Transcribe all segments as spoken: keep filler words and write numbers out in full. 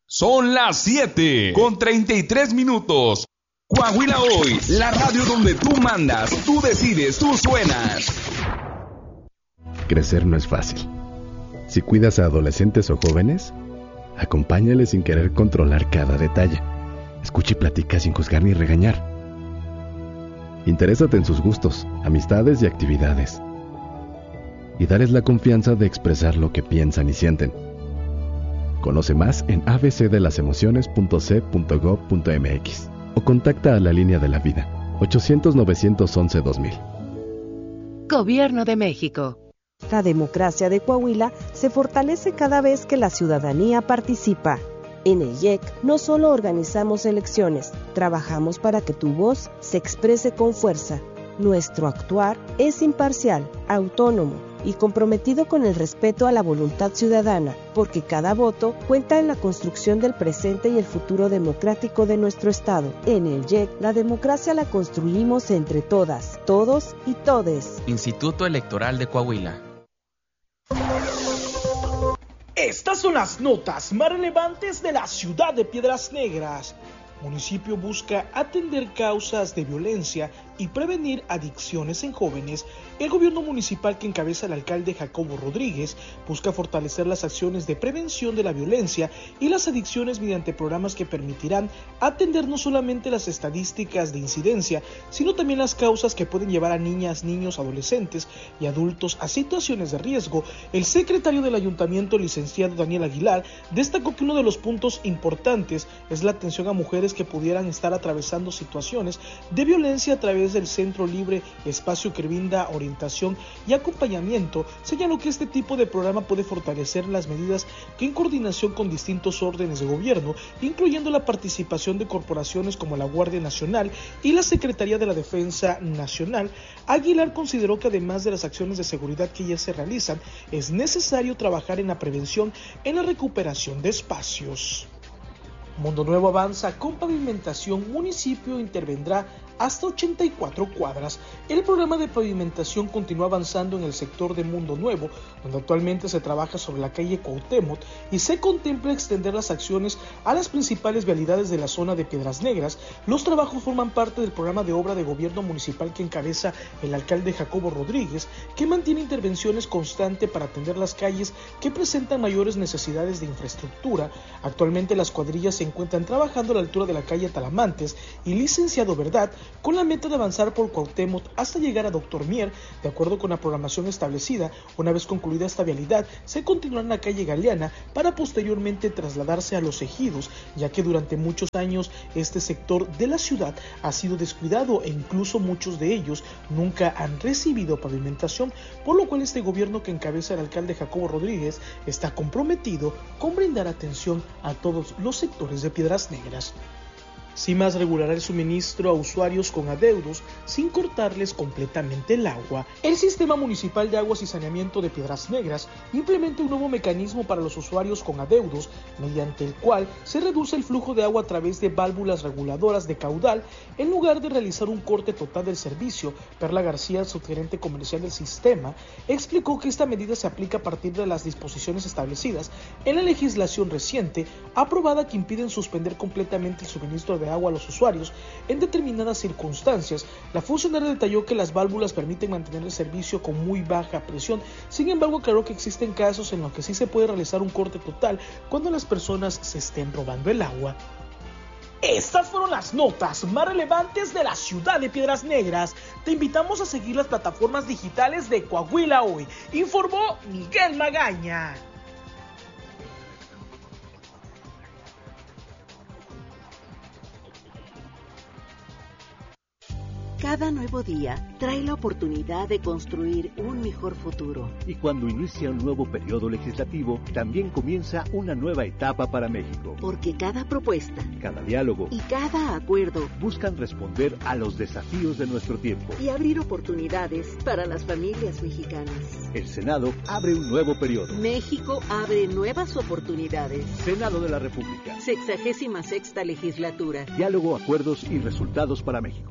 Son las siete con treinta y tres minutos. Coahuila Hoy, la radio donde tú mandas, tú decides, tú suenas. Crecer no es fácil. Si cuidas a adolescentes o jóvenes, acompáñales sin querer controlar cada detalle. Escucha y platica sin juzgar ni regañar. Interésate en sus gustos, amistades y actividades. Y dales la confianza de expresar lo que piensan y sienten. Conoce más en a b c de las emociones punto c punto gov punto m x o contacta a la línea de la vida ochocientos, novecientos once, dos mil. Gobierno de México. La democracia de Coahuila se fortalece cada vez que la ciudadanía participa. En el I E C no solo organizamos elecciones, trabajamos para que tu voz se exprese con fuerza. Nuestro actuar es imparcial, autónomo y comprometido con el respeto a la voluntad ciudadana, porque cada voto cuenta en la construcción del presente y el futuro democrático de nuestro Estado. En el I E C, la democracia la construimos entre todas, todos y todes. Instituto Electoral de Coahuila. Estas son las notas más relevantes de la ciudad de Piedras Negras. Municipio busca atender causas de violencia y prevenir adicciones en jóvenes. El gobierno municipal que encabeza el alcalde Jacobo Rodríguez busca fortalecer las acciones de prevención de la violencia y las adicciones mediante programas que permitirán atender no solamente las estadísticas de incidencia, sino también las causas que pueden llevar a niñas, niños, adolescentes y adultos a situaciones de riesgo. El secretario del ayuntamiento, licenciado Daniel Aguilar, destacó que uno de los puntos importantes es la atención a mujeres que pudieran estar atravesando situaciones de violencia a través del Centro Libre Espacio que brinda orientación y acompañamiento. Señaló que este tipo de programa puede fortalecer las medidas que en coordinación con distintos órdenes de gobierno, incluyendo la participación de corporaciones como la Guardia Nacional y la Secretaría de la Defensa Nacional. Aguilar consideró que además de las acciones de seguridad que ya se realizan, es necesario trabajar en la prevención en la recuperación de espacios. Mundo Nuevo avanza con pavimentación. Municipio intervendrá hasta ochenta y cuatro cuadras. El programa de pavimentación continúa avanzando en el sector de Mundo Nuevo, donde actualmente se trabaja sobre la calle Cuauhtémoc y se contempla extender las acciones a las principales vialidades de la zona de Piedras Negras. Los trabajos forman parte del programa de obra de gobierno municipal que encabeza el alcalde Jacobo Rodríguez, que mantiene intervenciones constantes para atender las calles que presentan mayores necesidades de infraestructura. Actualmente las cuadrillas se encuentran trabajando a la altura de la calle Talamantes y Licenciado Verdad, con la meta de avanzar por Cuauhtémoc hasta llegar a Doctor Mier. De acuerdo con la programación establecida, una vez concluida esta vialidad, se continuará en la calle Galeana para posteriormente trasladarse a Los Ejidos, ya que durante muchos años este sector de la ciudad ha sido descuidado e incluso muchos de ellos nunca han recibido pavimentación, por lo cual este gobierno que encabeza el alcalde Jacobo Rodríguez está comprometido con brindar atención a todos los sectores de Piedras Negras. CIMAS regulará el suministro a usuarios con adeudos sin cortarles completamente el agua. El Sistema Municipal de Aguas y Saneamiento de Piedras Negras implementa un nuevo mecanismo para los usuarios con adeudos, mediante el cual se reduce el flujo de agua a través de válvulas reguladoras de caudal en lugar de realizar un corte total del servicio. Perla García, subgerente comercial del sistema, explicó que esta medida se aplica a partir de las disposiciones establecidas en la legislación reciente aprobada que impiden suspender completamente el suministro de agua a los usuarios en determinadas circunstancias. La funcionaria detalló que las válvulas permiten mantener el servicio con muy baja presión. Sin embargo, aclaró que existen casos en los que sí se puede realizar un corte total cuando las personas se estén robando el agua. Estas fueron las notas más relevantes de la ciudad de Piedras Negras. Te invitamos a seguir las plataformas digitales de Coahuila Hoy. Informó Miguel Magaña. Cada nuevo día trae la oportunidad de construir un mejor futuro. Y cuando inicia un nuevo periodo legislativo, también comienza una nueva etapa para México. Porque cada propuesta, cada diálogo y cada acuerdo buscan responder a los desafíos de nuestro tiempo y abrir oportunidades para las familias mexicanas. El Senado abre un nuevo periodo. México abre nuevas oportunidades. Senado de la República. Sexagésima sexta legislatura. Diálogo, acuerdos y resultados para México.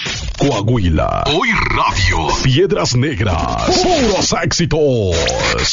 Coahuila Hoy Radio. Piedras Negras. Puros éxitos.